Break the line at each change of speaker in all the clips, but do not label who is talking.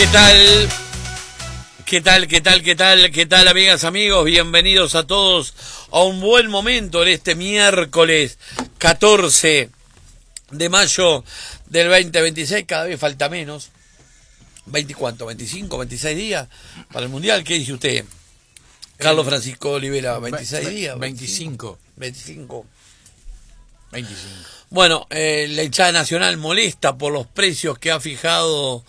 ¿Qué tal? ¿Qué tal, amigas, amigos? Bienvenidos a todos a un buen momento en este miércoles 14 de mayo del 2026. Cada vez falta menos. ¿20 cuánto? ¿25, 26 días para el Mundial? ¿Qué dice usted? Carlos Francisco Olivera, 26 días.
25.
Bueno, la hinchada nacional molesta por los precios que ha fijado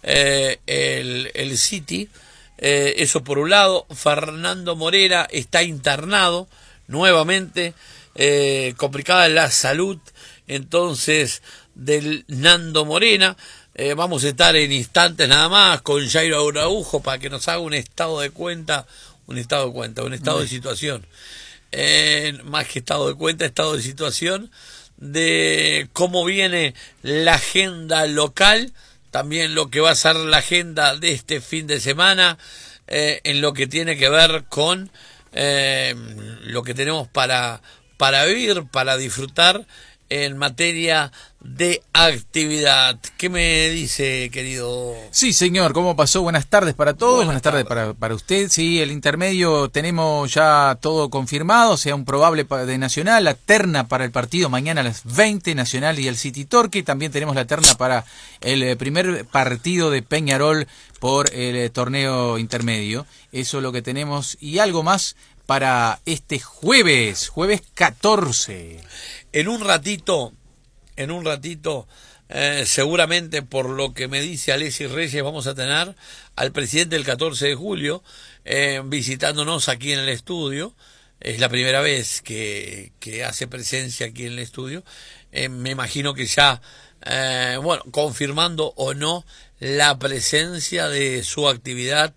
el City. Eso por un lado. Fernando Morera está internado nuevamente, complicada la salud entonces del Nando Morena. Vamos a estar en instantes nada más con Jairo Araujo para que nos haga un estado de situación, más que estado de cuenta, estado de situación de cómo viene la agenda local, también lo que va a ser la agenda de este fin de semana, en lo que tiene que ver con lo que tenemos para vivir, para disfrutar en materia de actividad. ¿Qué me dice, querido?
Sí, señor, ¿cómo pasó? Buenas tardes para todos, buenas tardes para usted. Sí, el intermedio tenemos ya todo confirmado, sea un probable de Nacional, la terna para el partido mañana a las 20, Nacional y el City Torque. También tenemos la terna para el primer partido de Peñarol por el torneo intermedio. Eso es lo que tenemos y algo más para este jueves 14.
En un ratito, seguramente por lo que me dice Alexis Reyes, vamos a tener al presidente del 14 de julio visitándonos aquí en el estudio. Es la primera vez que hace presencia aquí en el estudio. Me imagino que ya, confirmando o no la presencia de su actividad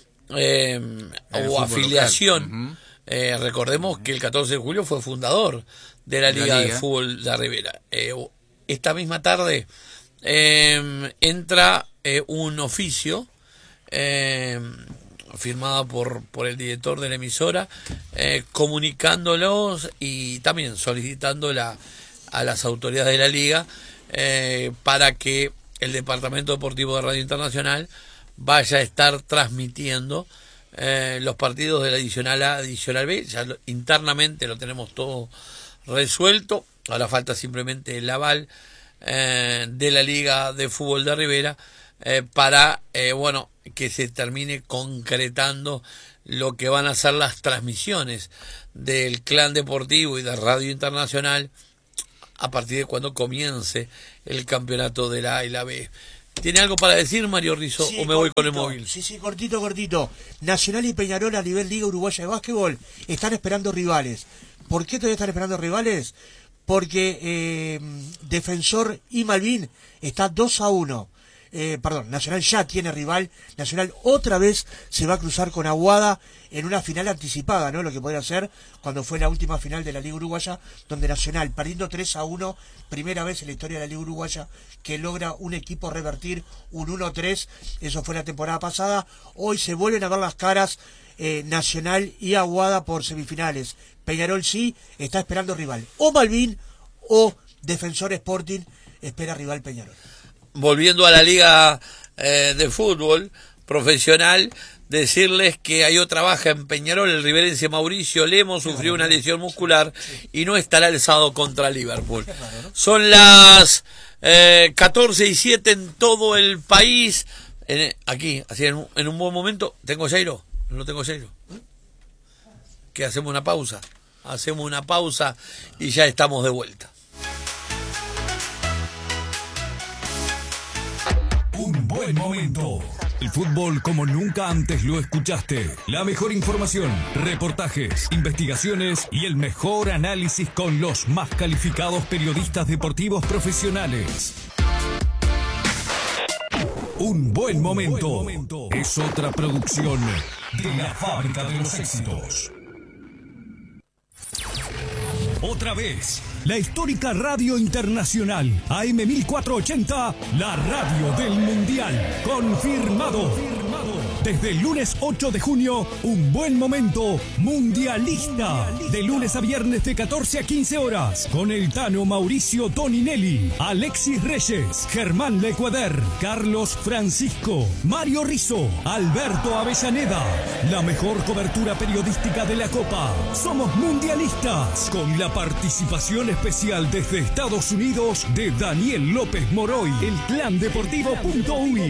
o afiliación. Recordemos que el 14 de julio fue fundador de la Liga de Fútbol de Rivera. Esta misma tarde entra un oficio firmado por el director de la emisora, comunicándolos y también solicitando a las autoridades de la Liga para que el Departamento Deportivo de Radio Internacional vaya a estar transmitiendo los partidos de la adicional A, adicional B. Ya internamente lo tenemos todo resuelto. Ahora falta simplemente el aval de la Liga de Fútbol de Rivera para que se termine concretando lo que van a ser las transmisiones del Clan Deportivo y de Radio Internacional a partir de cuando comience el campeonato de la A y la B. ¿Tiene algo para decir, Mario Rizzo, sí, o me voy con el móvil?
Sí, cortito. Nacional y Peñarol a nivel Liga Uruguaya de Básquetbol están esperando rivales. ¿Por qué todavía están esperando rivales? Porque Defensor y Malvin está 2-1. Nacional ya tiene rival. Nacional otra vez se va a cruzar con Aguada en una final anticipada, ¿no? Lo que podría ser cuando fue la última final de la Liga Uruguaya, donde Nacional, perdiendo 3-1, primera vez en la historia de la Liga Uruguaya que logra un equipo revertir un 1-3. Eso fue la temporada pasada. Hoy se vuelven a ver las caras Nacional y Aguada por semifinales. Peñarol sí está esperando rival. O Malvin o Defensor Sporting espera rival Peñarol.
Volviendo a la Liga de Fútbol Profesional, decirles que hay otra baja en Peñarol. El riverense Mauricio Lemos sufrió una lesión muscular y no estará el sábado contra Liverpool. Son las 14:07 en todo el país. Aquí, así en un buen momento. ¿Tengo Jairo? ¿No tengo Jairo? ¿Qué hacemos? Una pausa. Hacemos una pausa y ya estamos de vuelta.
Un buen momento. El fútbol como nunca antes lo escuchaste. La mejor información, reportajes, investigaciones y el mejor análisis con los más calificados periodistas deportivos profesionales. Un buen momento. Es otra producción de la Fábrica de los Éxitos. Otra vez, la histórica Radio Internacional, AM 1480, la radio del Mundial. Confirmado. Desde el lunes 8 de junio, un buen momento mundialista. De lunes a viernes de 14 a 15 horas. Con el Tano Mauricio Toninelli, Alexis Reyes, Germán Lecuader, Carlos Francisco, Mario Rizzo, Alberto Avellaneda. La mejor cobertura periodística de la Copa. Somos mundialistas. Con la participación especial desde Estados Unidos de Daniel López Moroy, el Clan Deportivo.uy.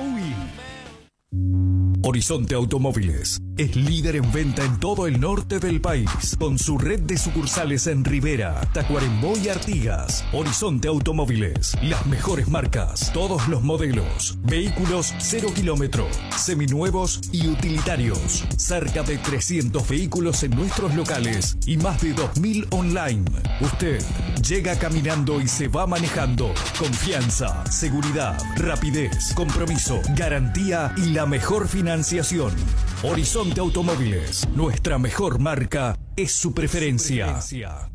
Horizonte Automóviles es líder en venta en todo el norte del país, con su red de sucursales en Rivera, Tacuarembó y Artigas. Horizonte Automóviles, las mejores marcas, todos los modelos, vehículos 0 kilómetro, seminuevos y utilitarios. Cerca de 300 vehículos en nuestros locales y más de 2000 online. Usted llega caminando y se va manejando. Confianza, seguridad, rapidez, compromiso, garantía y la mejor financiación. Horizonte Automóviles, nuestra mejor marca es su preferencia.